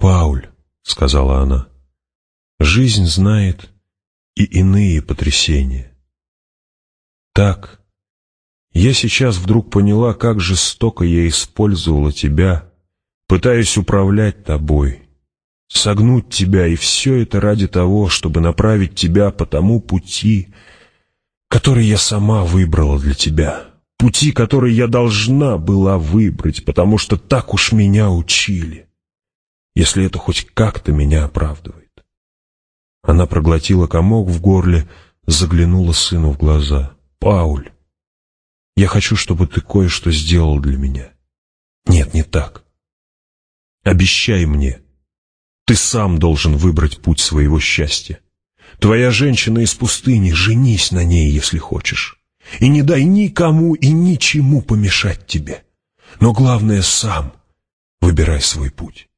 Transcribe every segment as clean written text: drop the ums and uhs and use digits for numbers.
«Пауль», — сказала она, — «жизнь знает и иные потрясения. Так, я сейчас вдруг поняла, как жестоко я использовала тебя, пытаясь управлять тобой, согнуть тебя, и все это ради того, чтобы направить тебя по тому пути, который я сама выбрала для тебя, пути, который я должна была выбрать, потому что так уж меня учили, если это хоть как-то меня оправдывает». Она проглотила комок в горле, заглянула сыну в глаза. «Пауль, я хочу, чтобы ты кое-что сделал для меня. Нет, не так. Обещай мне. Ты сам должен выбрать путь своего счастья. Твоя женщина из пустыни, женись на ней, если хочешь. И не дай никому и ничему помешать тебе. Но главное, сам выбирай свой путь».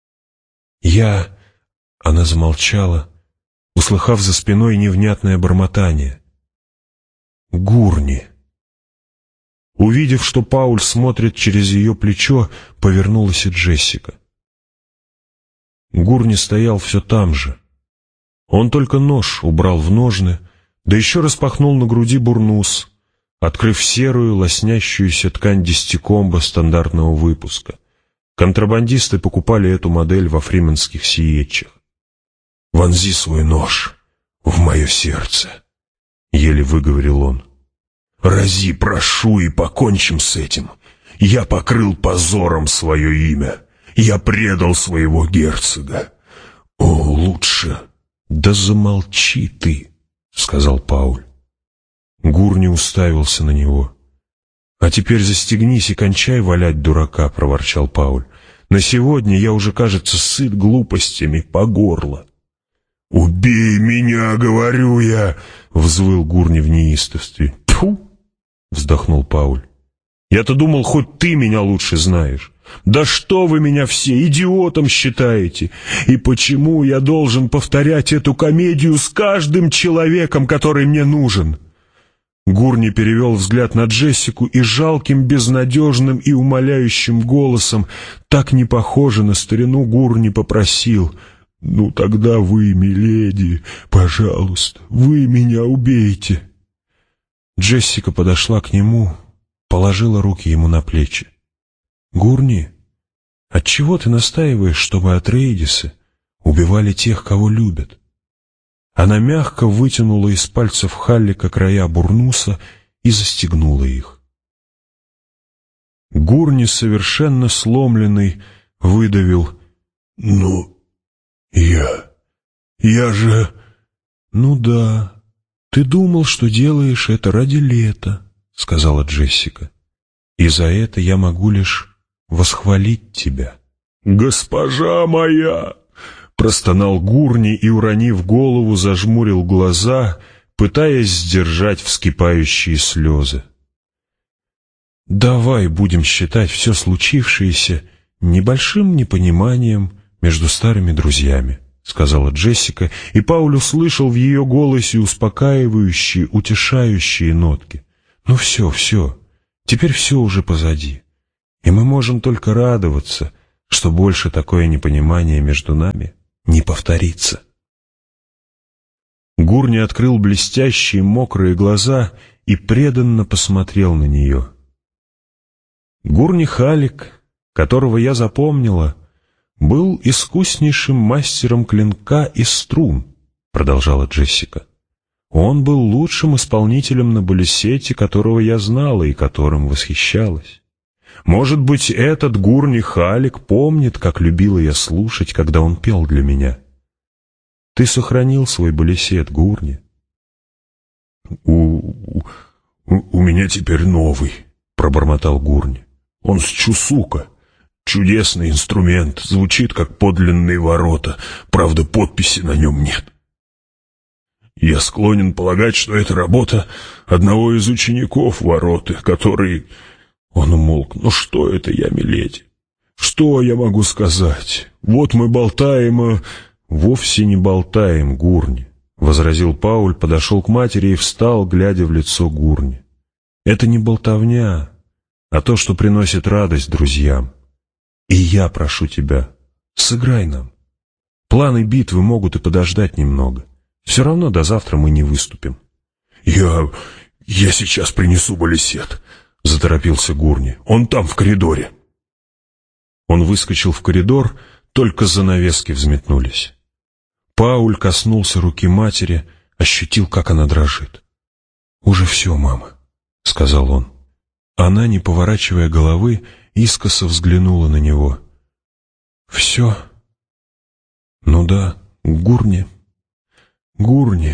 Она замолчала, услыхав за спиной невнятное бормотание. «Гурни». Увидев, что Пауль смотрит через ее плечо, повернулась и Джессика. Гурни стоял все там же. Он только нож убрал в ножны, да еще распахнул на груди бурнус, открыв серую, лоснящуюся ткань десятикомба стандартного выпуска. Контрабандисты покупали эту модель во фрименских сиетчах. «Вонзи свой нож в мое сердце», — еле выговорил он. «Рази, прошу, и покончим с этим. Я покрыл позором свое имя. Я предал своего герцога. О, лучше...» «Да замолчи ты», — сказал Пауль. Гурни уставился на него. «А теперь застегнись и кончай валять дурака», — проворчал Пауль. «На сегодня я уже, кажется, сыт глупостями по горло». «Убей меня, говорю я!» — взвыл Гурни в неистовстве. «Тьфу!» — вздохнул Пауль. «Я-то думал, хоть ты меня лучше знаешь. Да что вы меня все идиотом считаете? И почему я должен повторять эту комедию с каждым человеком, который мне нужен?» Гурни перевел взгляд на Джессику и жалким, безнадежным и умоляющим голосом, так не похоже на старину Гурни, попросил: «Ну тогда вы, миледи, пожалуйста, вы меня убейте». Джессика подошла к нему, положила руки ему на плечи. «Гурни, отчего ты настаиваешь, чтобы Атрейдисы убивали тех, кого любят?» Она мягко вытянула из пальцев Халлика края бурнуса и застегнула их. Гурни, совершенно сломленный, выдавил: «Ну, я же...» «Ну да, ты думал, что делаешь это ради лета», — сказала Джессика. «И за это я могу лишь восхвалить тебя». «Госпожа моя!» — простонал Гурни и, уронив голову, зажмурил глаза, пытаясь сдержать вскипающие слезы. «Давай будем считать все случившееся небольшим непониманием между старыми друзьями», — сказала Джессика, и Пауль услышал в ее голосе успокаивающие, утешающие нотки. «Ну все, теперь все уже позади, и мы можем только радоваться, что больше такое непонимание между нами не повторится». Гурни открыл блестящие мокрые глаза и преданно посмотрел на нее. «Гурни Халлик, которого я запомнила, был искуснейшим мастером клинка и струн», — продолжала Джессика. «Он был лучшим исполнителем на балесете, которого я знала и которым восхищалась. Может быть, этот Гурни Халлик помнит, как любила я слушать, когда он пел для меня. Ты сохранил свой балесет, Гурни?» У меня теперь новый», — пробормотал Гурни. «Он с чусука. Чудесный инструмент, звучит как подлинные ворота, правда, подписи на нем нет. Я склонен полагать, что это работа одного из учеников вороты, который...» Он умолк. «Ну что это я, миледи? Что я могу сказать? Вот мы болтаем, «Вовсе не болтаем, Гурни», — возразил Пауль, подошел к матери и встал, глядя в лицо Гурни. «Это не болтовня, а то, что приносит радость друзьям. И я прошу тебя, Сыграй нам. Планы битвы могут и подождать немного. Все равно до завтра мы не выступим». Я сейчас принесу балисет», — заторопился Гурни. «Он там, в коридоре». Он выскочил в коридор, только занавески взметнулись. Пауль коснулся руки матери, ощутил, как она дрожит. «Уже все, мама», — сказал он. Она, не поворачивая головы, искоса взглянула на него. «Все?» «Ну да, Гурни. Гурни».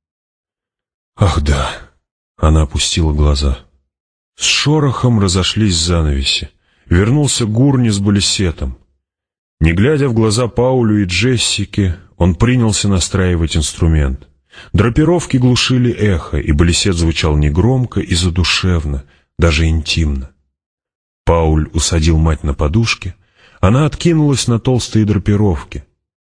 «Ах да!» — она опустила глаза. С шорохом разошлись занавеси. Вернулся Гурни с балисетом. Не глядя в глаза Паулю и Джессике, он принялся настраивать инструмент. Драпировки глушили эхо, и балисет звучал негромко и задушевно, даже интимно. Пауль усадил мать на подушке, она откинулась на толстые драпировки.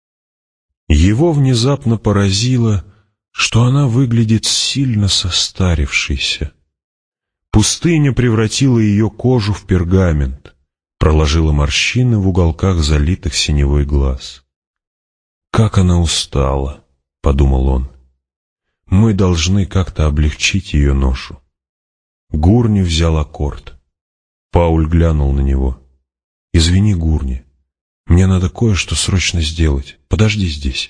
Его внезапно поразило, что она выглядит сильно состарившейся. Пустыня превратила ее кожу в пергамент, проложила морщины в уголках залитых синевой глаз. «Как она устала», — подумал он. «Мы должны как-то облегчить ее ношу». Гурни взял аккорд. Пауль глянул на него. «Извини, Гурни, мне надо кое-что срочно сделать. Подожди здесь».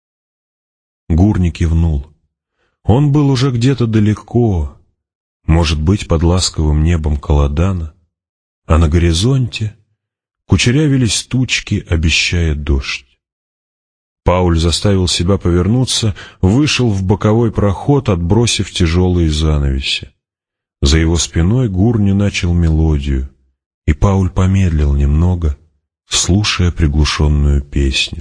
Гурни кивнул. Он был уже где-то далеко, может быть, под ласковым небом Каладана, а на горизонте кучерявились тучки, обещая дождь. Пауль заставил себя повернуться, вышел в боковой проход, отбросив тяжелые занавеси. За его спиной Гурни начал мелодию, и Пауль помедлил немного, слушая приглушенную песню.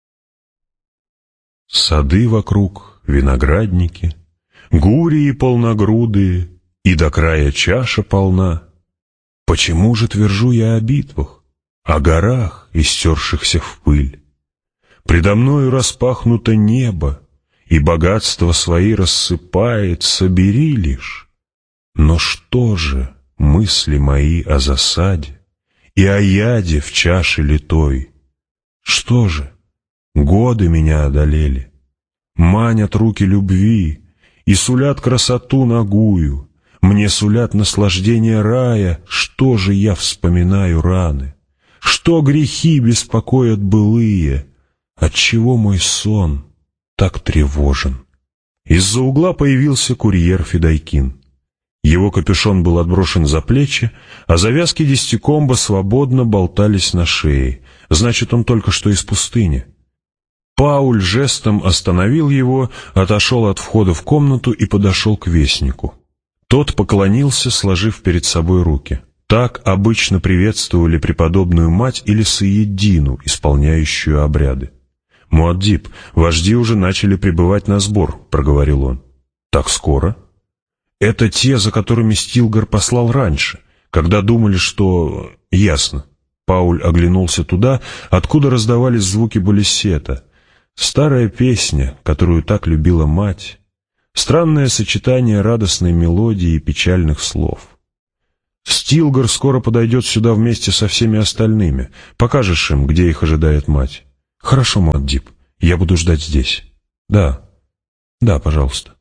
Сады вокруг, виноградники, гурии полногрудые, и до края чаша полна. Почему же твержу я о битвах, о горах, истершихся в пыль? Предо мною распахнуто небо, и богатство свои рассыпает, собери лишь. Но что же мысли мои о засаде и о яде в чаше литой? Что же? Годы меня одолели, манят руки любви и сулят красоту нагую, мне сулят наслаждение рая, что же я вспоминаю раны? Что грехи беспокоят былые? Отчего мой сон так тревожен? Из-за угла появился курьер Федайкин. Его капюшон был отброшен за плечи, а завязки десятикомба свободно болтались на шее. Значит, он только что из пустыни. Пауль жестом остановил его, отошел от входа в комнату и подошел к вестнику. Тот поклонился, сложив перед собой руки. Так обычно приветствовали преподобную мать или саеддину, исполняющую обряды. «Муаддиб, вожди уже начали прибывать на сбор», — проговорил он. «Так скоро?» «Это те, за которыми Стилгар послал раньше, когда думали, что...» «Ясно». Пауль оглянулся туда, откуда раздавались звуки балисета. Старая песня, которую так любила мать. Странное сочетание радостной мелодии и печальных слов. «Стилгар скоро подойдет сюда вместе со всеми остальными. Покажешь им, где их ожидает мать». «Хорошо, Муаддиб, я буду ждать здесь». «Да, пожалуйста».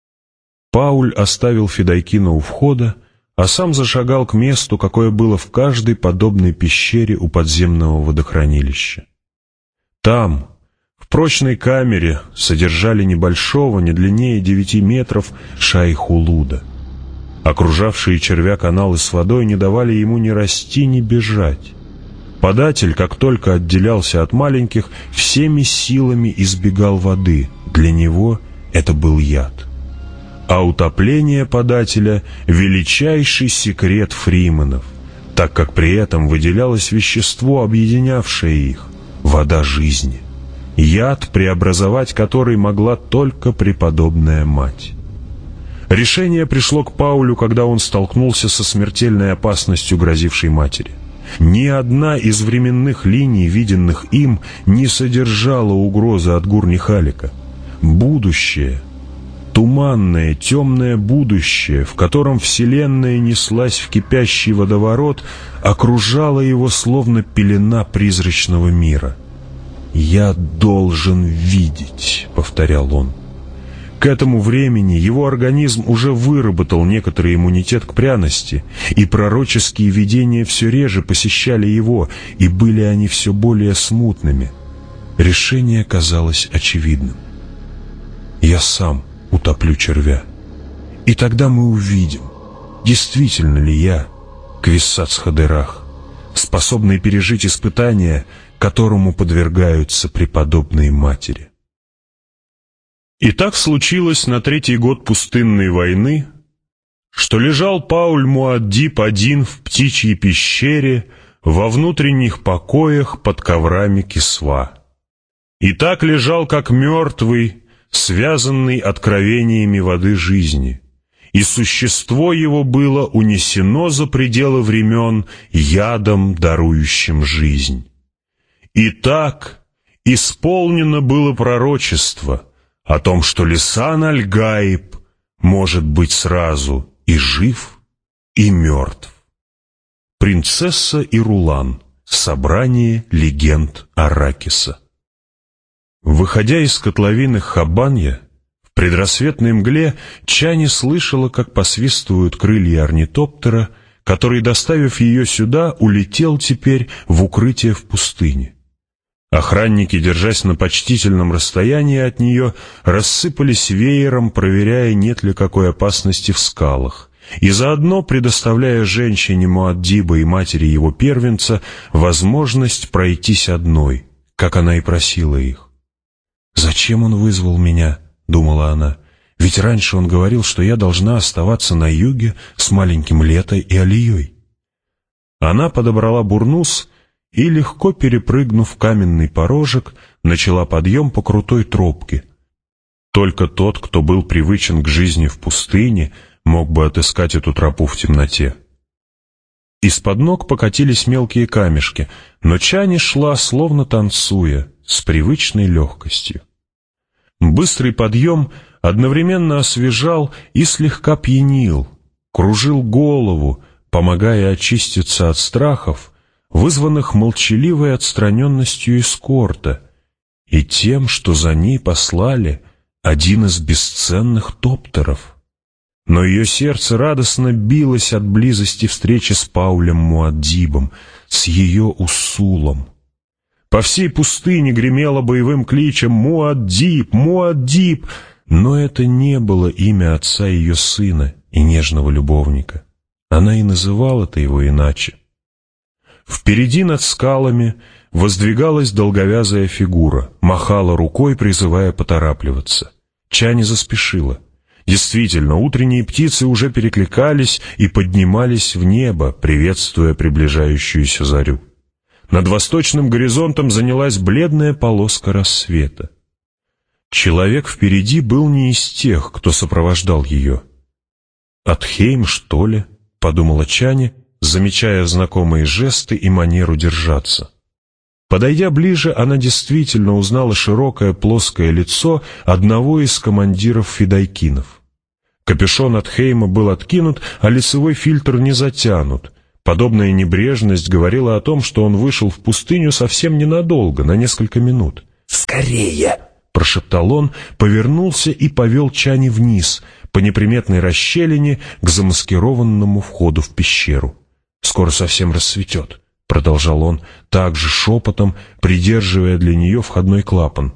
Пауль оставил Федайкина у входа, а сам зашагал к месту, какое было в каждой подобной пещере у подземного водохранилища. Там, в прочной камере, содержали небольшого, не длиннее 9 метров, Шайх-Улуда. Окружавшие червя каналы с водой не давали ему ни расти, ни бежать. Податель, как только отделялся от маленьких, всеми силами избегал воды. Для него это был яд. А утопление подателя — величайший секрет фриманов, так как при этом выделялось вещество, объединявшее их — вода жизни, яд, преобразовать который могла только преподобная мать. Решение пришло к Паулю, когда он столкнулся со смертельной опасностью, грозившей матери. Ни одна из временных линий, виденных им, не содержала угрозы от Гурни-Халика. Будущее — Туманное, темное будущее, в котором Вселенная неслась в кипящий водоворот, окружало его словно пелена призрачного мира. «Я должен видеть», — повторял он. К этому времени его организм уже выработал некоторый иммунитет к пряности, и пророческие видения все реже посещали его, и были они все более смутными. Решение казалось очевидным. «Я сам утоплю червя, и тогда мы увидим, действительно ли я, Квиссац-Хадерах, способный пережить испытание, которому подвергаются преподобные матери». И так случилось на 3-й год пустынной войны, что лежал Пауль-Муаддиб один в птичьей пещере во внутренних покоях под коврами кисва. И так лежал, как мертвый, связанный откровениями воды жизни, и существо его было унесено за пределы времен ядом, дарующим жизнь. И так исполнено было пророчество о том, что Лисан аль-Гаиб может быть сразу и жив, и мертв. Принцесса и Рулан. Собрание легенд Аракиса. Выходя из котловины Хабанья, в предрассветной мгле Чани слышала, как посвистывают крылья орнитоптера, который, доставив ее сюда, улетел теперь в укрытие в пустыне. Охранники, держась на почтительном расстоянии от нее, рассыпались веером, проверяя, нет ли какой опасности в скалах, и заодно предоставляя женщине Муаддиба и матери его первенца возможность пройтись одной, как она и просила их. «Зачем он вызвал меня?» — думала она. «Ведь раньше он говорил, что я должна оставаться на юге с маленьким Летой и Алией». Она подобрала бурнус и, легко перепрыгнув каменный порожек, начала подъем по крутой тропке. Только тот, кто был привычен к жизни в пустыне, мог бы отыскать эту тропу в темноте. Из-под ног покатились мелкие камешки, но Чани шла, словно танцуя, с привычной легкостью. Быстрый подъем одновременно освежал и слегка пьянил, кружил голову, помогая очиститься от страхов, вызванных молчаливой отстраненностью эскорта и тем, что за ней послали один из бесценных топтеров. Но ее сердце радостно билось от близости встречи с Паулем Муаддибом, с ее Усулом. По всей пустыне гремело боевым кличем «Муаддиб! Муаддиб!», но это не было имя отца ее сына и нежного любовника. Она и называла-то его иначе. Впереди над скалами воздвигалась долговязая фигура, махала рукой, призывая поторапливаться. Чани заспешила. Действительно, утренние птицы уже перекликались и поднимались в небо, приветствуя приближающуюся зарю. Над восточным горизонтом занялась бледная полоска рассвета. Человек впереди был не из тех, кто сопровождал ее. «Атхейм, что ли?» — подумала Чани, замечая знакомые жесты и манеру держаться. Подойдя ближе, она действительно узнала широкое плоское лицо одного из командиров фидайкинов. Капюшон Атхейма был откинут, а лицевой фильтр не затянут. Подобная небрежность говорила о том, что он вышел в пустыню совсем ненадолго, на несколько минут. «Скорее!» — прошептал он, повернулся и повел Чани вниз, по неприметной расщелине к замаскированному входу в пещеру. «Скоро совсем рассветет», — продолжал он, также шепотом, придерживая для нее входной клапан.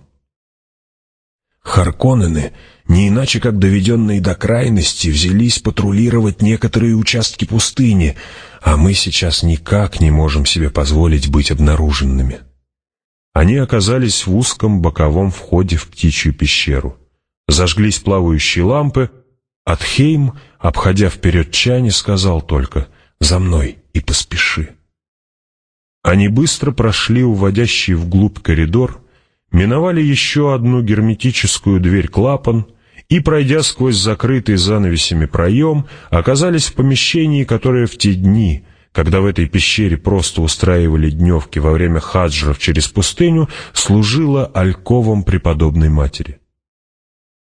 «Харконнены, не иначе как доведенные до крайности, взялись патрулировать некоторые участки пустыни, а мы сейчас никак не можем себе позволить быть обнаруженными». Они оказались в узком боковом входе в птичью пещеру. Зажглись плавающие лампы. Атхейм, обходя вперед Чани, сказал только: «За мной и поспеши». Они быстро прошли уводящий вглубь коридор, миновали еще одну герметическую дверь-клапан и, пройдя сквозь закрытый занавесями проем, оказались в помещении, которое в те дни, когда в этой пещере просто устраивали дневки во время хаджров через пустыню, служило альковом преподобной матери.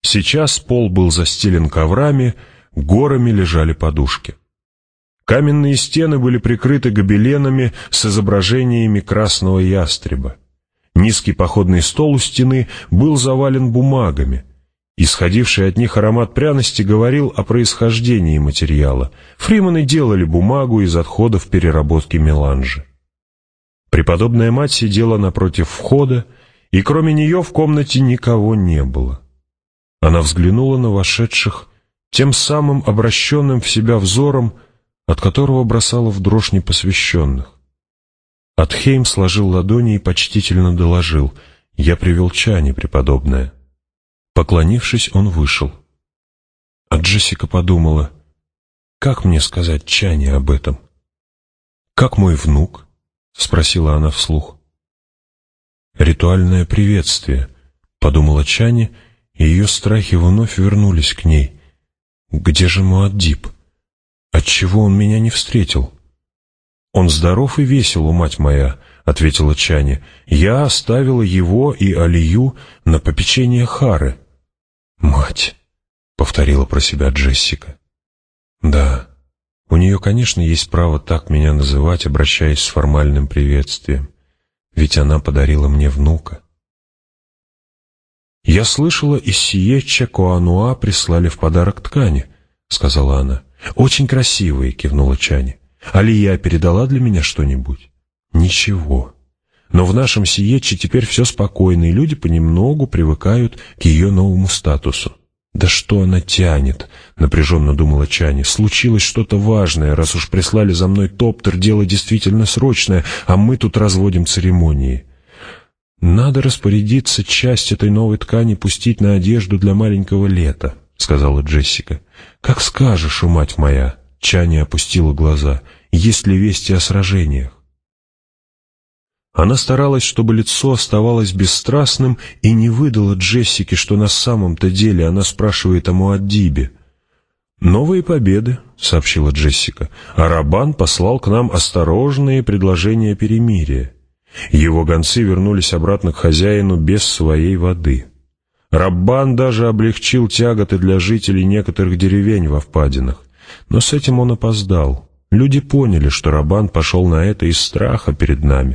Сейчас пол был застелен коврами, горами лежали подушки. Каменные стены были прикрыты гобеленами с изображениями красного ястреба. Низкий походный стол у стены был завален бумагами. Исходивший от них аромат пряности говорил о происхождении материала. Фримены делали бумагу из отходов переработки меланжа. Преподобная мать сидела напротив входа, и кроме нее в комнате никого не было. Она взглянула на вошедших тем самым обращенным в себя взором, от которого бросала в дрожь непосвященных. Атхейм сложил ладони и почтительно доложил: «Я привел Чани, преподобная». Поклонившись, он вышел. А Джессика подумала: «Как мне сказать Чани об этом?» «Как мой внук?» — спросила она вслух. «Ритуальное приветствие», — подумала Чани, и ее страхи вновь вернулись к ней. «Где же Муаддиб? Отчего он меня не встретил?» «Он здоров и весел, мать моя», — ответила Чани. «Я оставила его и Алию на попечение Хары». «Мать», — повторила про себя Джессика. «Да, у нее, конечно, есть право так меня называть, обращаясь с формальным приветствием, ведь она подарила мне внука». «Я слышала, из Сиетча Коануа прислали в подарок ткани», — сказала она. «Очень красивые», — кивнула Чани. «Алия передала для меня что-нибудь?» «Ничего. Но в нашем Сиетче теперь все спокойно, и люди понемногу привыкают к ее новому статусу». «Да что она тянет?» — напряженно думала Чани. «Случилось что-то важное, раз уж прислали за мной топтер, дело действительно срочное, а мы тут разводим церемонии». «Надо распорядиться часть этой новой ткани пустить на одежду для маленького Лета», — сказала Джессика. «Как скажешь, мать моя». Чани опустила глаза. «Есть ли вести о сражениях?» Она старалась, чтобы лицо оставалось бесстрастным, и не выдала Джессике, что на самом-то деле она спрашивает о Муаддибе. «Новые победы», — сообщила Джессика. «А Раббан послал к нам осторожные предложения перемирия. Его гонцы вернулись обратно к хозяину без своей воды. Раббан даже облегчил тяготы для жителей некоторых деревень во впадинах. Но с этим он опоздал. Люди поняли, что Раббан пошел на это из страха перед нами».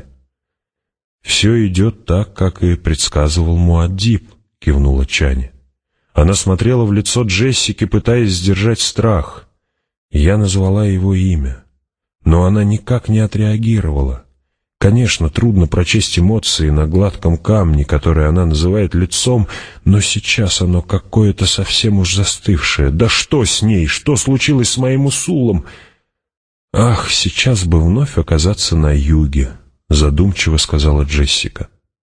«Все идет так, как и предсказывал Муаддиб», — кивнула Чани. Она смотрела в лицо Джессики, пытаясь сдержать страх. Я назвала его имя, но она никак не отреагировала. Конечно, трудно прочесть эмоции на гладком камне, который она называет лицом, но сейчас оно какое-то совсем уж застывшее. Да что с ней? Что случилось с моим Усулом? «Ах, сейчас бы вновь оказаться на юге», — задумчиво сказала Джессика.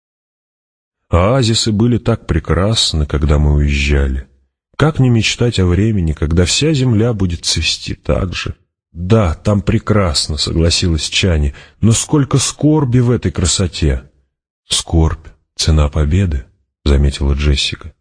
«Оазисы были так прекрасны, когда мы уезжали. Как не мечтать о времени, когда вся земля будет цвести так же?» «Да, там прекрасно», — согласилась Чани, — «но сколько скорби в этой красоте!» «Скорбь — цена победы», — заметила Джессика.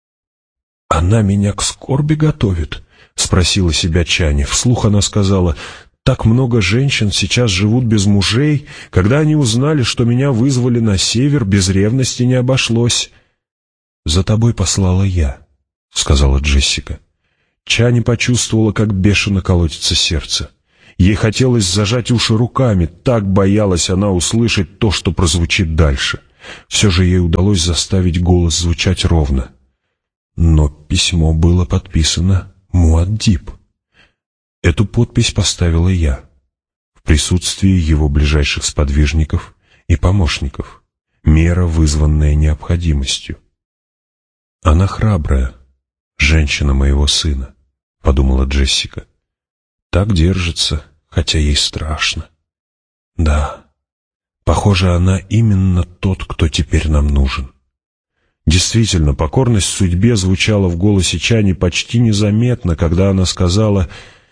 «Она меня к скорби готовит?» — спросила себя Чани. Вслух она сказала: «Так много женщин сейчас живут без мужей. Когда они узнали, что меня вызвали на север, без ревности не обошлось». «За тобой послала я», — сказала Джессика. Чани почувствовала, как бешено колотится сердце. Ей хотелось зажать уши руками, так боялась она услышать то, что прозвучит дальше. Все же ей удалось заставить голос звучать ровно. Но письмо было подписано Муаддиб. Эту подпись поставила я, в присутствии его ближайших сподвижников и помощников. Мера, вызванная необходимостью. Она храбрая, женщина моего сына, — подумала Джессика. Так держится, хотя ей страшно. Да, похоже, она именно тот, кто теперь нам нужен. Действительно, покорность судьбе звучала в голосе Чани почти незаметно, когда она сказала: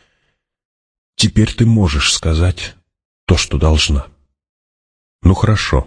«Теперь ты можешь сказать то, что должна». «Ну хорошо.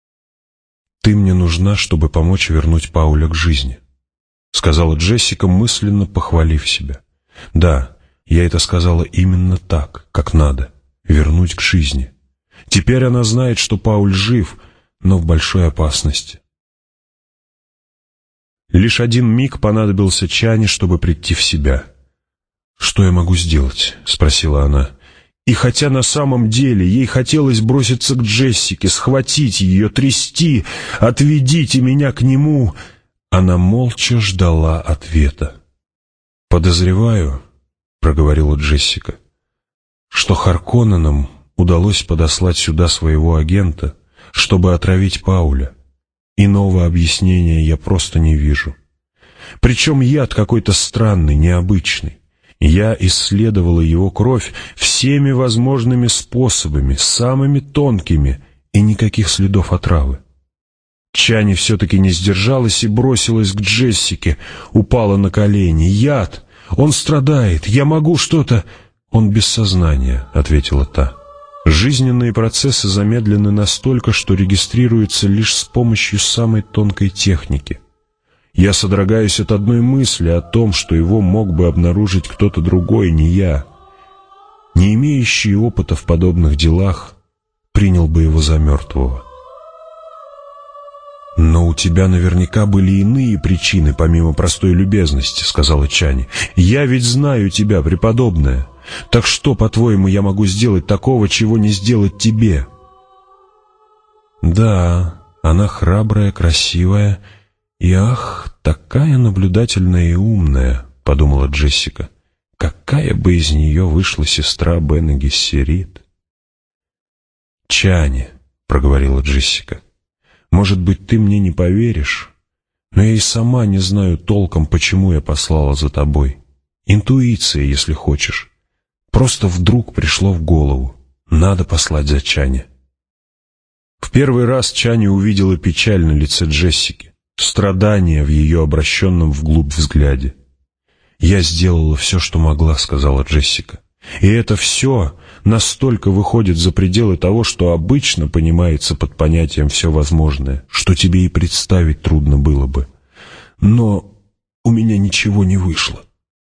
Ты мне нужна, чтобы помочь вернуть Пауля к жизни», — сказала Джессика, мысленно похвалив себя. «Да, я это сказала именно так, как надо, вернуть к жизни. Теперь она знает, что Пауль жив, но в большой опасности». Лишь один миг понадобился Чане, чтобы прийти в себя. «Что я могу сделать?» — спросила она. И хотя на самом деле ей хотелось броситься к Джессике, схватить ее, трясти, «Отведите меня к нему», она молча ждала ответа. «Подозреваю», — проговорила Джессика, «что Харконненам удалось подослать сюда своего агента, чтобы отравить Пауля. Иного объяснения я просто не вижу. Причем яд какой-то странный, необычный. Я исследовала его кровь всеми возможными способами, самыми тонкими, и никаких следов отравы». Чани все-таки не сдержалась и бросилась к Джессике, упала на колени. «Яд! Он страдает! Я могу что-то...» «Он без сознания», — ответила та. «Жизненные процессы замедлены настолько, что регистрируются лишь с помощью самой тонкой техники. Я содрогаюсь от одной мысли о том, что его мог бы обнаружить кто-то другой, не я. Не имеющий опыта в подобных делах, принял бы его за мертвого». «Но у тебя наверняка были иные причины, помимо простой любезности», — сказала Чани. «Я ведь знаю тебя, преподобная. Так что, по-твоему, я могу сделать такого, чего не сделать тебе?» «Да, она храбрая, красивая и, ах, такая наблюдательная и умная», — подумала Джессика. «Какая бы из нее вышла сестра Бена Гессерит?» «Чани», — проговорила Джессика, — «может быть, ты мне не поверишь, но я и сама не знаю толком, почему я послала за тобой. Интуиция, если хочешь. Просто вдруг пришло в голову. Надо послать за Чани». В первый раз Чани увидела печаль на лице Джессики, страдание в ее обращенном вглубь взгляде. «Я сделала все, что могла», — сказала Джессика. «И это все настолько выходит за пределы того, что обычно понимается под понятием «все возможное», что тебе и представить трудно было бы. Но у меня ничего не вышло».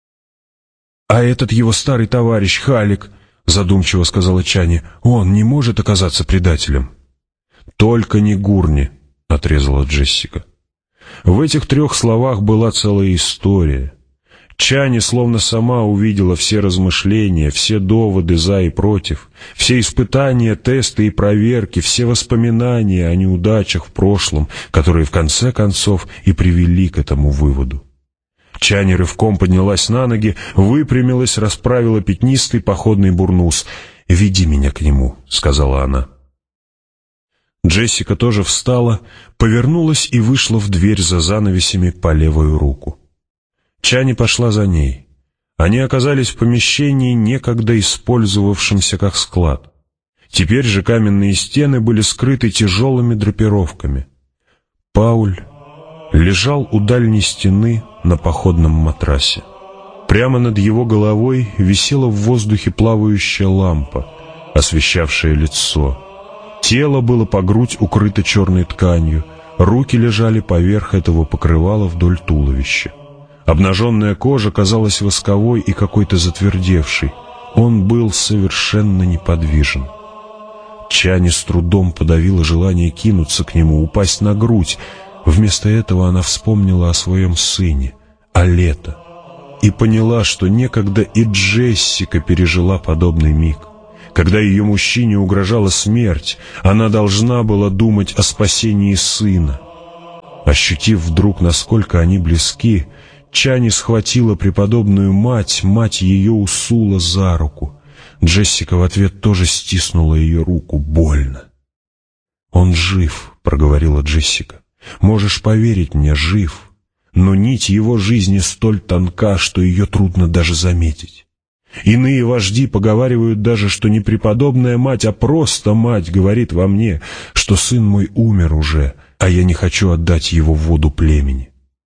«А этот его старый товарищ Халик», — задумчиво сказала Чани, — «он не может оказаться предателем». «Только не Гурни», — отрезала Джессика. В этих 3 словах была целая история. Чани словно сама увидела все размышления, все доводы за и против, все испытания, тесты и проверки, все воспоминания о неудачах в прошлом, которые в конце концов и привели к этому выводу. Чани рывком поднялась на ноги, выпрямилась, расправила пятнистый походный бурнус. «Веди меня к нему», — сказала она. Джессика тоже встала, повернулась и вышла в дверь за занавесями по левую руку. Чани пошла за ней. Они оказались в помещении, некогда использовавшемся как склад. Теперь же каменные стены были скрыты тяжелыми драпировками. Пауль лежал у дальней стены на походном матрасе. Прямо над его головой висела в воздухе плавающая лампа, освещавшая лицо. Тело было по грудь укрыто черной тканью, руки лежали поверх этого покрывала вдоль туловища. Обнаженная кожа казалась восковой и какой-то затвердевшей. Он был совершенно неподвижен. Чани с трудом подавила желание кинуться к нему, упасть на грудь. Вместо этого она вспомнила о своем сыне, о Лето, и поняла, что некогда и Джессика пережила подобный миг. Когда ее мужчине угрожала смерть, она должна была думать о спасении сына. Ощутив вдруг, насколько они близки, Чани схватила преподобную мать ее Усула за руку. Джессика в ответ тоже стиснула ее руку. Больно. «Он жив», — проговорила Джессика. «Можешь поверить мне, жив. Но нить его жизни столь тонка, что ее трудно даже заметить. Иные вожди поговаривают даже, что не преподобная мать, а просто мать говорит во мне, что сын мой умер уже, а я не хочу отдать его в воду племени».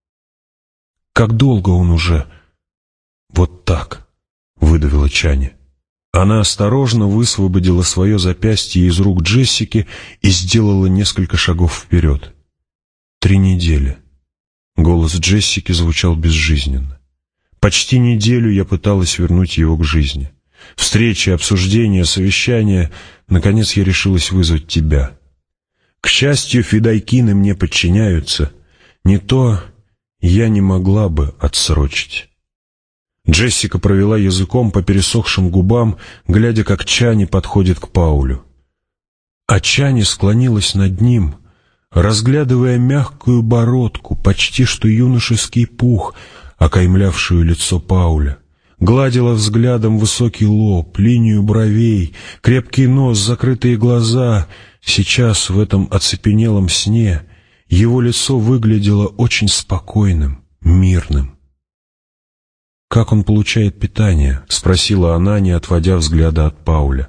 «Как долго он уже?» «Вот так», — выдавила Чани. Она осторожно высвободила свое запястье из рук Джессики и сделала несколько шагов вперед. 3 недели. Голос Джессики звучал безжизненно. Почти неделю я пыталась вернуть его к жизни. Встречи, обсуждения, совещания. Наконец я решилась вызвать тебя. К счастью, фидайкины мне подчиняются. Не то я не могла бы отсрочить». Джессика провела языком по пересохшим губам, глядя, как Чани подходит к Паулю. А Чани склонилась над ним, разглядывая мягкую бородку, почти что юношеский пух, окаймлявшую лицо Пауля. Гладила взглядом высокий лоб, линию бровей, крепкий нос, закрытые глаза. Сейчас, в этом оцепенелом сне, его лицо выглядело очень спокойным, мирным. «Как он получает питание?» — спросила она, не отводя взгляда от Пауля.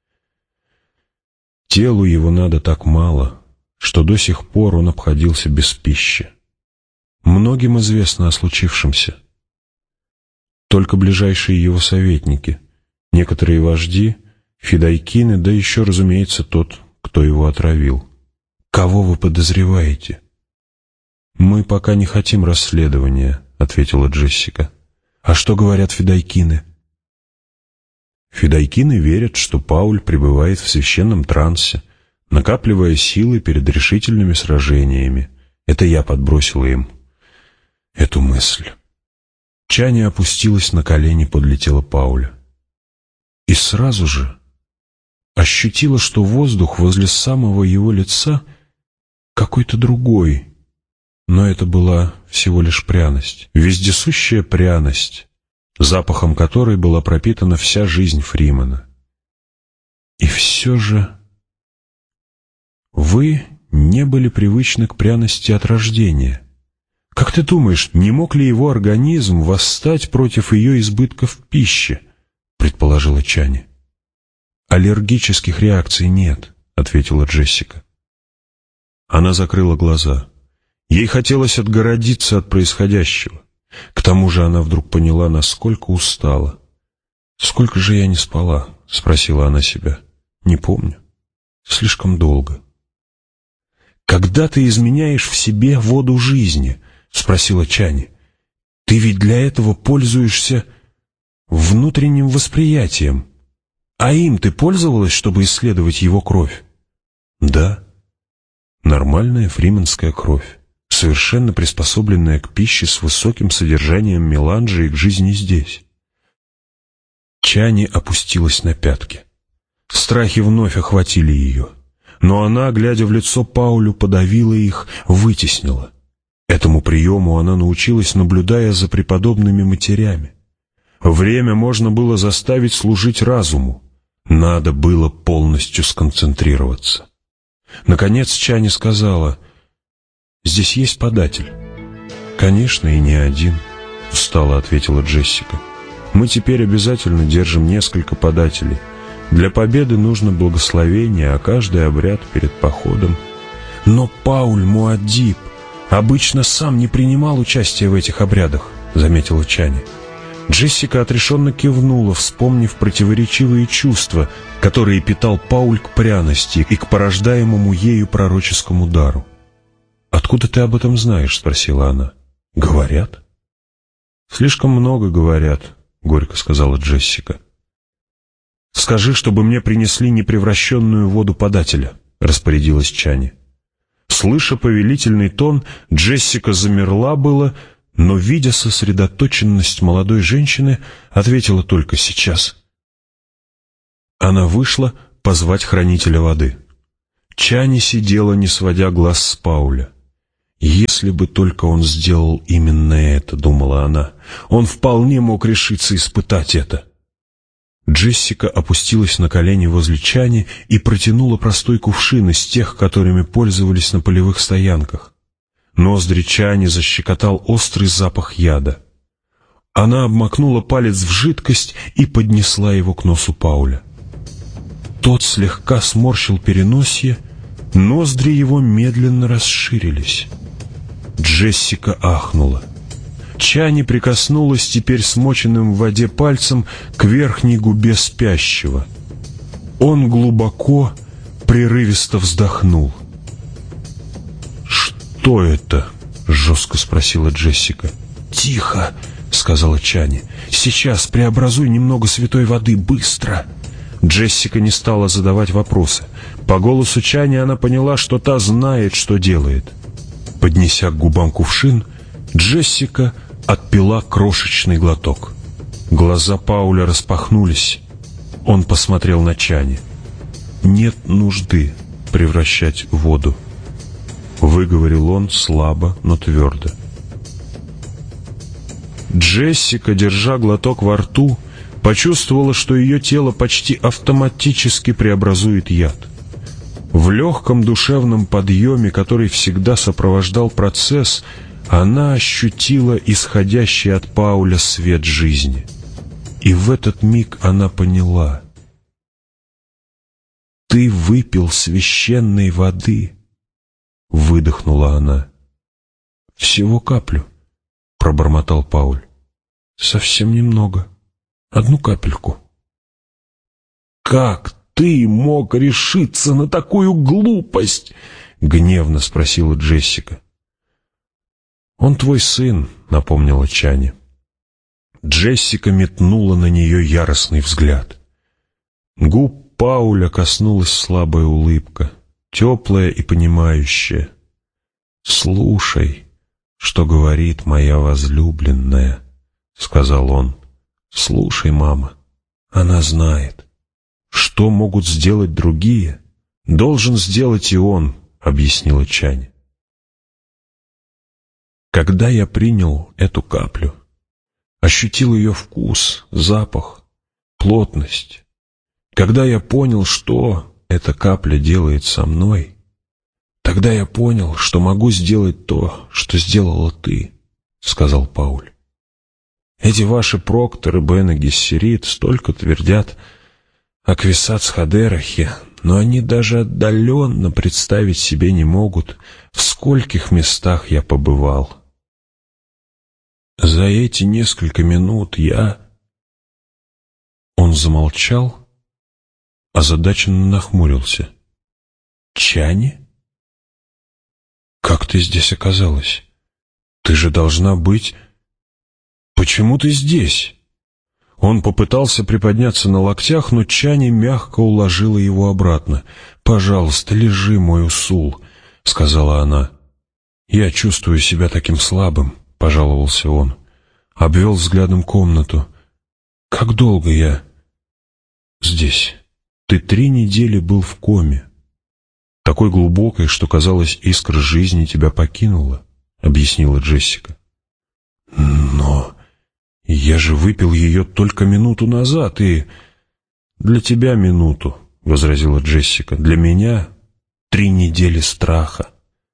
«Телу его надо так мало, что до сих пор он обходился без пищи. Многим известно о случившемся. Только ближайшие его советники, некоторые вожди, фидайкины, да еще, разумеется, тот, кто его отравил. Кого вы подозреваете?» «Мы пока не хотим расследования», — ответила Джессика. «А что говорят фидайкины?» Фидайкины верят, что Пауль пребывает в священном трансе, накапливая силы перед решительными сражениями. Это я подбросила им эту мысль. Чани опустилась на колени подле тела Пауля. И сразу же ощутила, что воздух возле самого его лица какой-то другой. Но это была всего лишь пряность, вездесущая пряность, запахом которой была пропитана вся жизнь Фримена. И все же вы не были привычны к пряности от рождения. Как ты думаешь, не мог ли его организм восстать против ее избытков пищи? Предположила Чани. Аллергических реакций нет, ответила Джессика. Она закрыла глаза. Ей хотелось отгородиться от происходящего. К тому же она вдруг поняла, насколько устала. «Сколько же я не спала?» — спросила она себя. «Не помню. Слишком долго». «Когда ты изменяешь в себе воду жизни?» — спросила Чани. «Ты ведь для этого пользуешься внутренним восприятием. А им ты пользовалась, чтобы исследовать его кровь?» «Да. Нормальная фрименская кровь, совершенно приспособленная к пище с высоким содержанием меланжа и к жизни здесь». Чани опустилась на пятки. Страхи вновь охватили ее, но она, глядя в лицо Паулю, подавила их, вытеснила. Этому приему она научилась, наблюдая за преподобными матерями. Время можно было заставить служить разуму, надо было полностью сконцентрироваться. Наконец Чани сказала: «Здесь есть податель». «Конечно, и не один», — устало ответила Джессика. «Мы теперь обязательно держим несколько подателей. Для победы нужно благословение, а каждый обряд перед походом». «Но Пауль Муаддиб обычно сам не принимал участия в этих обрядах», — заметила Чани. Джессика отрешенно кивнула, вспомнив противоречивые чувства, которые питал Пауль к пряности и к порождаемому ею пророческому дару. «Откуда ты об этом знаешь?» — спросила она. «Говорят?» «Слишком много говорят», — горько сказала Джессика. «Скажи, чтобы мне принесли непревращенную воду подателя», — распорядилась Чани. Слыша повелительный тон, Джессика замерла было, но, видя сосредоточенность молодой женщины, ответила только: «Сейчас». Она вышла позвать хранителя воды. Чани сидела, не сводя глаз с Пауля. «Если бы только он сделал именно это», — думала она, — «он вполне мог решиться испытать это». Джессика опустилась на колени возле Чани и протянула простой кувшин из тех, которыми пользовались на полевых стоянках. Ноздри Чани защекотал острый запах яда. Она обмакнула палец в жидкость и поднесла его к носу Пауля. Тот слегка сморщил переносье, ноздри его медленно расширились. Джессика ахнула. Чани прикоснулась теперь смоченным в воде пальцем к верхней губе спящего. Он глубоко, прерывисто вздохнул. «Что это?» — жестко спросила Джессика. «Тихо!» — сказала Чани. «Сейчас преобразуй немного святой воды, быстро!» Джессика не стала задавать вопросы. По голосу Чани она поняла, что та знает, что делает. Поднеся к губам кувшин, Джессика отпила крошечный глоток. Глаза Пауля распахнулись. Он посмотрел на Чани. «Нет нужды превращать воду», — выговорил он слабо, но твердо. Джессика, держа глоток во рту, почувствовала, что ее тело почти автоматически преобразует яд. В легком душевном подъеме, который всегда сопровождал процесс, она ощутила исходящий от Пауля свет жизни. И в этот миг она поняла: «Ты выпил священной воды», — выдохнула она. «Всего каплю», — пробормотал Пауль. «Совсем немного. Одну капельку». «Как ты мог решиться на такую глупость?» — гневно спросила Джессика. «Он твой сын», — напомнила Чани. Джессика метнула на нее яростный взгляд. Губ Пауля коснулась слабая улыбка, теплая и понимающая. «Слушай, что говорит моя возлюбленная», — сказал он. «Слушай, мама, она знает. Что могут сделать другие, должен сделать и он», — объяснила Чани. Когда я принял эту каплю, ощутил ее вкус, запах, плотность, когда я понял, что эта капля делает со мной, тогда я понял, что могу сделать то, что сделала ты, — сказал Пауль. Эти ваши Проктор и Бен и Гессерит столько твердят о Квисац-Хадерахе, но они даже отдаленно представить себе не могут, в скольких местах я побывал. За эти несколько минут я...» Он замолчал, озадаченно нахмурился. «Чани? Как ты здесь оказалась? Ты же должна быть... Почему ты здесь?» Он попытался приподняться на локтях, но Чани мягко уложила его обратно. «Пожалуйста, лежи, мой Усул», — сказала она. «Я чувствую себя таким слабым», — пожаловался он. Обвел взглядом комнату. «Как долго я здесь? Ты 3 недели был в коме. Такой глубокой, что, казалось, искра жизни тебя покинула», — объяснила Джессика. «Но я же выпил ее только минуту назад, и...» «Для тебя минуту», — возразила Джессика. «Для меня 3 недели страха.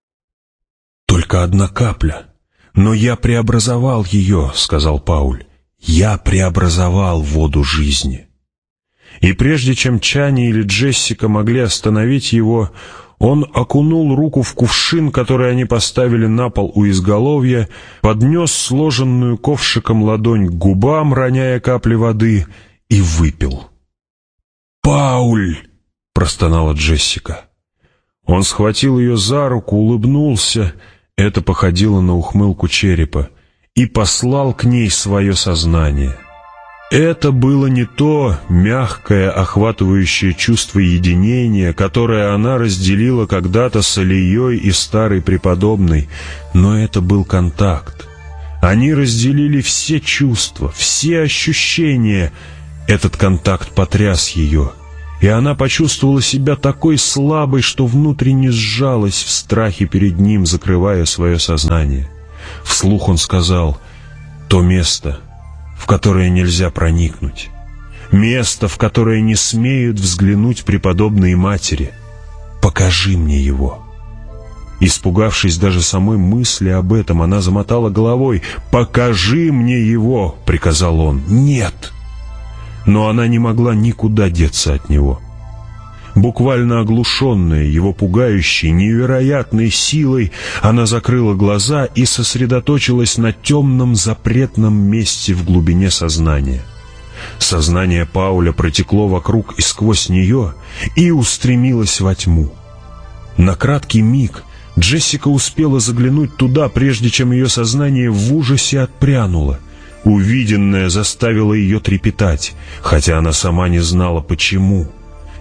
Только 1 капля. Но я преобразовал ее», — сказал Пауль. «Я преобразовал воду жизни». И прежде чем Чани или Джессика могли остановить его, он окунул руку в кувшин, который они поставили на пол у изголовья, поднес сложенную ковшиком ладонь к губам, роняя капли воды, и выпил. «Пауль!» — простонала Джессика. Он схватил ее за руку, улыбнулся, это походило на ухмылку черепа, и послал к ней свое сознание. Это было не то мягкое, охватывающее чувство единения, которое она разделила когда-то с Алией и старой преподобной, но это был контакт. Они разделили все чувства, все ощущения. Этот контакт потряс ее, и она почувствовала себя такой слабой, что внутренне сжалась в страхе перед ним, закрывая свое сознание. Вслух он сказал: «То место, в которое нельзя проникнуть, место, в которое не смеют взглянуть преподобные матери. Покажи мне его». Испугавшись даже самой мысли об этом, она замотала головой. «Покажи мне его!» — приказал он. «Нет!» Но она не могла никуда деться от него. Буквально оглушенная его пугающей, невероятной силой, она закрыла глаза и сосредоточилась на темном запретном месте в глубине сознания. Сознание Пауля протекло вокруг и сквозь нее и устремилось во тьму. На краткий миг Джессика успела заглянуть туда, прежде чем ее сознание в ужасе отпрянуло. Увиденное заставило ее трепетать, хотя она сама не знала почему.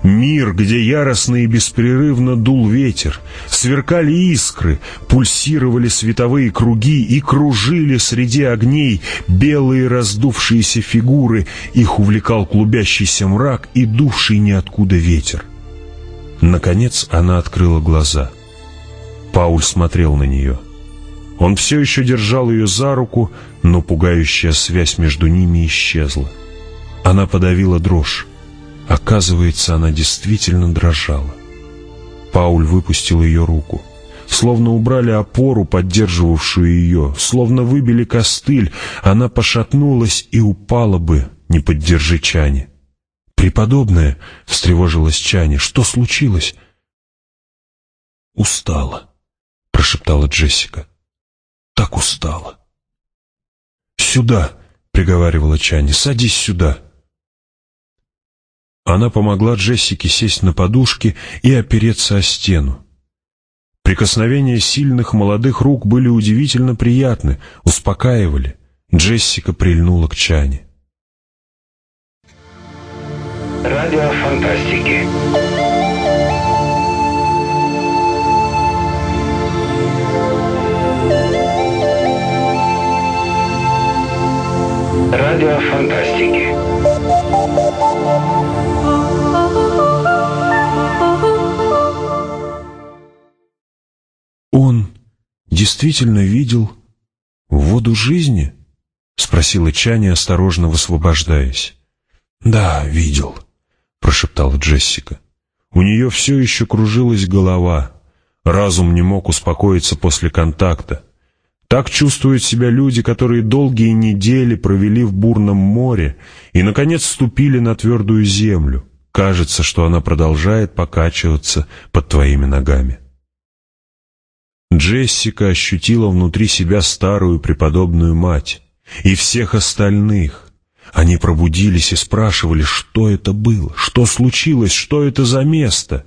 Мир, где яростно и беспрерывно дул ветер, сверкали искры, пульсировали световые круги и кружили среди огней белые раздувшиеся фигуры, их увлекал клубящийся мрак и дувший ниоткуда ветер. Наконец она открыла глаза. Пауль смотрел на нее. Он все еще держал ее за руку, но пугающая связь между ними исчезла. Она подавила дрожь. Оказывается, она действительно дрожала. Пауль выпустил ее руку. Словно убрали опору, поддерживавшую ее, словно выбили костыль, она пошатнулась и упала бы, не поддержи Чани. «Преподобная!» — встревожилась Чани. «Что случилось?» «Устала», — прошептала Джессика. «Так устала». «Сюда!» — приговаривала Чани. «Садись сюда!» Она помогла Джессике сесть на подушки и опереться о стену. Прикосновения сильных молодых рук были удивительно приятны, успокаивали. Джессика прильнула к Чани. Радио фантастики. Радио фантастики. «Он действительно видел воду жизни?» — спросила Чани, осторожно высвобождаясь. «Да, видел», — прошептала Джессика. У нее все еще кружилась голова. Разум не мог успокоиться после контакта. Так чувствуют себя люди, которые долгие недели провели в бурном море и, наконец, ступили на твердую землю. Кажется, что она продолжает покачиваться под твоими ногами. Джессика ощутила внутри себя старую преподобную мать и всех остальных. Они пробудились и спрашивали, что это было, что случилось, что это за место.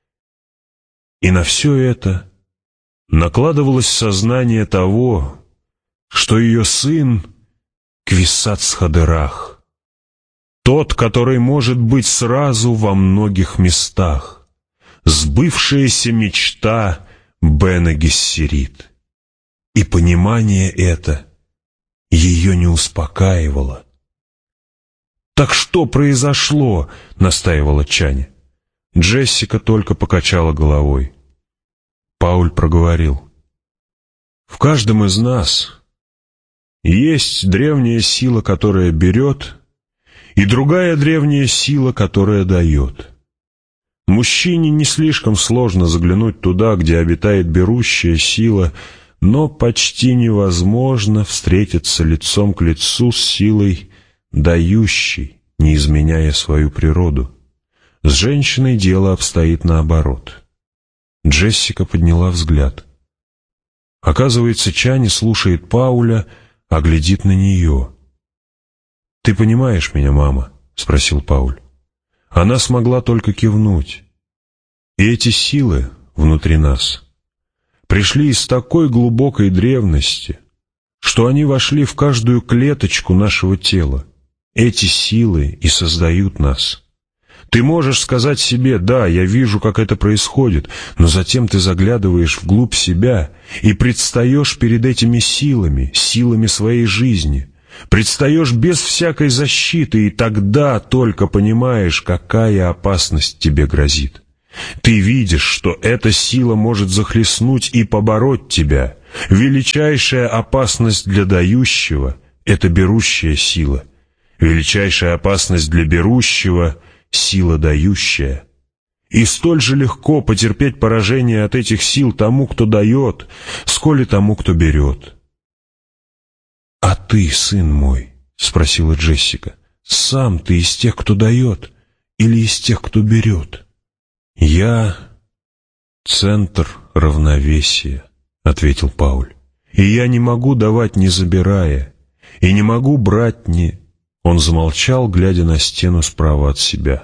И на все это накладывалось сознание того, что ее сын Квисац-Хадерах, тот, который может быть сразу во многих местах, сбывшаяся мечта Бене Гессерит. И понимание это ее не успокаивало. «Так что произошло?» — настаивала Чани. Джессика только покачала головой. Пауль проговорил. «В каждом из нас есть древняя сила, которая берет, и другая древняя сила, которая дает. Мужчине не слишком сложно заглянуть туда, где обитает берущая сила, но почти невозможно встретиться лицом к лицу с силой дающей, не изменяя свою природу. С женщиной дело обстоит наоборот». Джессика подняла взгляд. Оказывается, Чани слушает Пауля, а глядит на нее. «Ты понимаешь меня, мама?» — спросил Пауль. Она смогла только кивнуть. И эти силы внутри нас пришли из такой глубокой древности, что они вошли в каждую клеточку нашего тела. Эти силы и создают нас. Ты можешь сказать себе: «Да, я вижу, как это происходит», но затем ты заглядываешь вглубь себя и предстаешь перед этими силами, силами своей жизни. Предстаешь без всякой защиты, и тогда только понимаешь, какая опасность тебе грозит. Ты видишь, что эта сила может захлестнуть и побороть тебя. Величайшая опасность для дающего — это берущая сила. Величайшая опасность для берущего — сила дающая. И столь же легко потерпеть поражение от этих сил тому, кто дает, сколь и тому, кто берет. «А ты, сын мой, — спросила Джессика, — сам ты из тех, кто дает, или из тех, кто берет?» «Я — центр равновесия», — ответил Пауль. «И я не могу давать, не забирая, и не могу брать, не...» Он замолчал, глядя на стену справа от себя.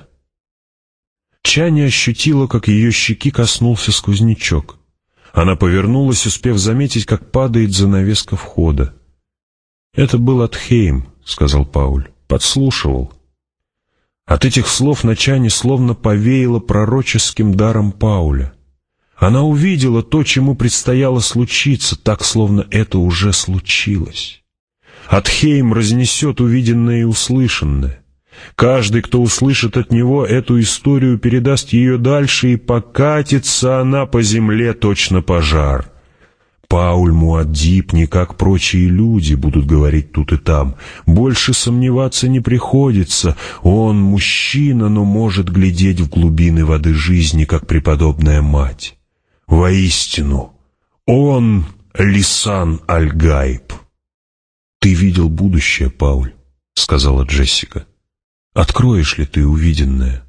Чани ощутила, как ее щеки коснулся сквознячок. Она повернулась, успев заметить, как падает занавеска входа. «Это был Атхейм», — сказал Пауль. «Подслушивал». От этих слов на Чане словно повеяло пророческим даром Пауля. Она увидела то, чему предстояло случиться, так, словно это уже случилось. Атхейм разнесет увиденное и услышанное. Каждый, кто услышит от него эту историю, передаст ее дальше, и покатится она по земле точно пожар. Пауль Муаддиб, не как прочие люди, будут говорить тут и там. Больше сомневаться не приходится. Он мужчина, но может глядеть в глубины воды жизни, как преподобная мать. Воистину, он Лисан Аль-Гайб. «Ты видел будущее, Пауль», — сказала Джессика. «Откроешь ли ты увиденное?»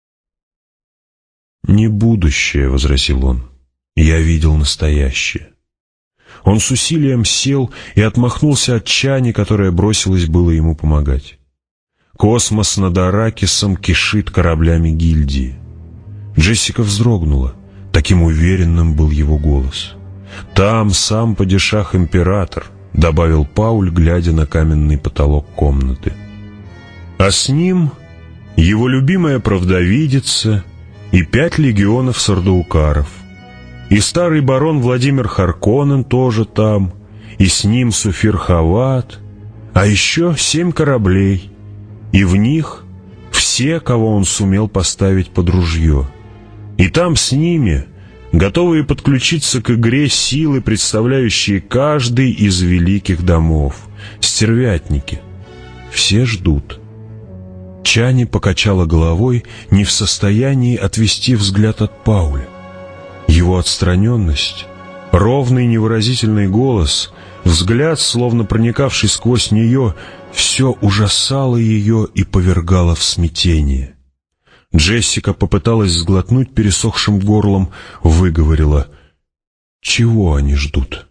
«Не будущее», — возразил он. «Я видел настоящее». Он с усилием сел и отмахнулся от Чани, которая бросилась было ему помогать. Космос над Аракисом кишит кораблями гильдии. Джессика вздрогнула. Таким уверенным был его голос. «Там сам падишах-император», — добавил Пауль, глядя на каменный потолок комнаты. «А с ним его любимая правдовидица и 5 легионов сардаукаров. И старый барон Владимир Харконнен тоже там, и с ним Суфир Хават, а еще 7 кораблей, и в них все, кого он сумел поставить под ружье. И там с ними, готовые подключиться к игре силы, представляющие каждый из великих домов, стервятники. Все ждут». Чани покачала головой, не в состоянии отвести взгляд от Пауля. Его отстраненность, ровный невыразительный голос, взгляд, словно проникавший сквозь нее, все ужасало ее и повергало в смятение. Джессика попыталась сглотнуть пересохшим горлом, выговорила: «Чего они ждут?»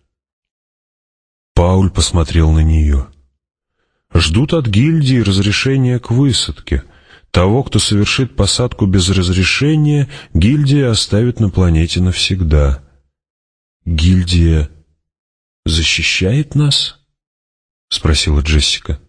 Пауль посмотрел на нее. «Ждут от гильдии разрешения к высадке. Того, кто совершит посадку без разрешения, гильдия оставит на планете навсегда». «Гильдия защищает нас?» — спросила Джессика.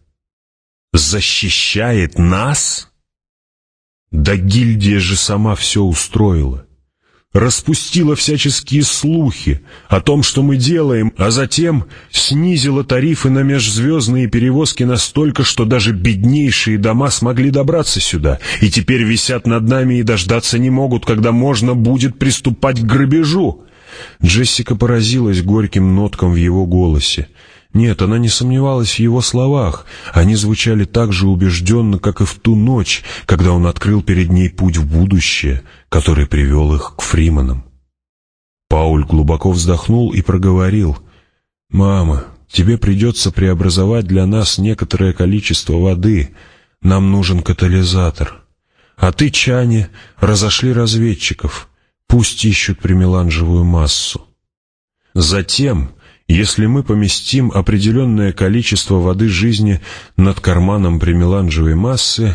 «Защищает нас? Да гильдия же сама все устроила. Распустила всяческие слухи о том, что мы делаем, а затем снизила тарифы на межзвездные перевозки настолько, что даже беднейшие дома смогли добраться сюда, и теперь висят над нами и дождаться не могут, когда можно будет приступать к грабежу». Джессика поразилась горьким ноткам в его голосе. Нет, она не сомневалась в его словах. Они звучали так же убежденно, как и в ту ночь, когда он открыл перед ней путь в будущее, который привел их к Фриманам. Пауль глубоко вздохнул и проговорил: «Мама, тебе придется преобразовать для нас некоторое количество воды. Нам нужен катализатор. А ты, Чани, разошли разведчиков. Пусть ищут примеланжевую массу. Затем, если мы поместим определенное количество воды жизни над карманом примеланжевой массы,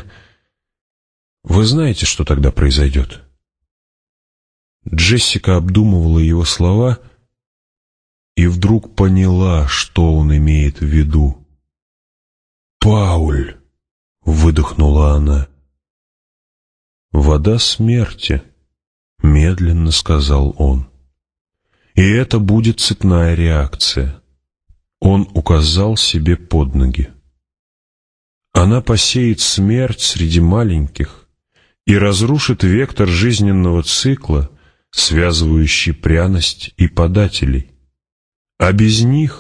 вы знаете, что тогда произойдет?» Джессика обдумывала его слова и вдруг поняла, что он имеет в виду. «Пауль!» — выдохнула она. «Вода смерти», — медленно сказал он. «И это будет цепная реакция». Он указал себе под ноги. «Она посеет смерть среди маленьких и разрушит вектор жизненного цикла, связывающий пряность и подателей. А без них